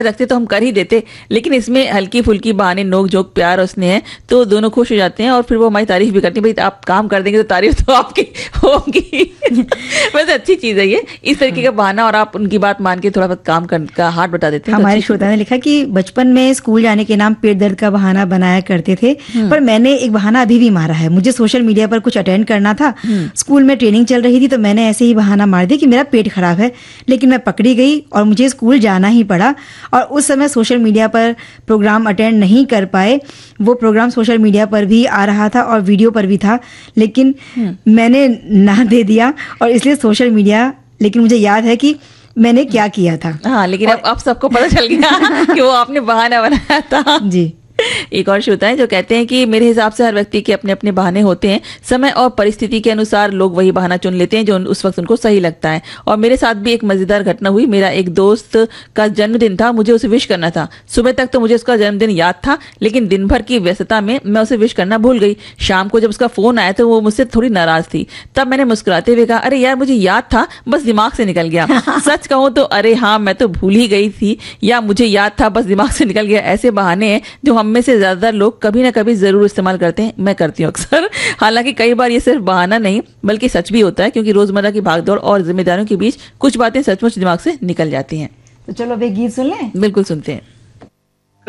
रखते तो हम कर ही देते, लेकिन इसमें हल्की फुल्की बहाने, नोक जोक, प्यार और स्नेह है तो दोनों खुश हो जाते हैं और फिर वो हमारी तारीफ भी करते हैं। भाई आप काम कर देंगे तो तारीफ तो आपकी होगी। वैसे अच्छी चीज है ये, इस तरीके का बहाना, और आप उनकी बात मान के थोड़ा बहुत काम का हाथ बता देते हैं। हमारे श्रोता ने लिखा कि बचपन में स्कूल जाने के नाम पेट दर्द का बहाना बनाया करते थे, पर मैंने एक बहाना अभी भी मारा है। मुझे सोशल मीडिया पर कुछ अटेंड करना था, स्कूल में ट्रेनिंग चल रही थी, तो मैंने ऐसे ही बहाना मार दिया कि मेरा पेट खराब है, लेकिन मैं पकड़ी गई और मुझे स्कूल जाना ही पड़ा। और उस समय सोशल मीडिया पर प्रोग्राम अटेंड नहीं कर पाए। वो प्रोग्राम सोशल मीडिया पर भी आ रहा था और वीडियो पर भी था, लेकिन मैंने ना दे दिया और इसलिए सोशल मीडिया, लेकिन मुझे याद है कि मैंने क्या किया था। हाँ, लेकिन अब सबको पता चल गया कि वो आपने बहाना बनाया था। जी। एक और श्रोता है जो कहते हैं कि मेरे हिसाब से हर व्यक्ति के अपने अपने बहाने होते हैं, समय और परिस्थिति के अनुसार लोग वही बहाना चुन लेते हैं जो उस वक्त उनको सही लगता है। और मेरे साथ भी एक मजेदार घटना हुई। मेरा एक दोस्त का जन्मदिन था, मुझे उसे विश करना था। सुबह तक तो मुझे उसका जन्मदिन याद था, लेकिन दिन भर की व्यस्तता में मैं उसे विश करना भूल गई। शाम को जब उसका फोन आया तो वो मुझसे थोड़ी नाराज थी। तब मैंने मुस्कुराते हुए कहा, अरे यार मुझे याद था, बस दिमाग से निकल गया। सच कहूं तो अरे हाँ, मैं तो भूल ही गई थी, या मुझे याद था बस दिमाग से निकल गया। ऐसे बहाने हैं जो हम में से ज्यादातर लोग कभी ना कभी जरूर इस्तेमाल करते हैं। मैं करती हूँ अक्सर। हालांकि कई बार ये सिर्फ बहाना नहीं बल्कि सच भी होता है, क्योंकि रोजमर्रा की भागदौड़ और जिम्मेदारियों के बीच कुछ बातें सचमुच दिमाग से निकल जाती हैं। तो चलो अब एक गीत सुन लें। बिल्कुल सुनते हैं।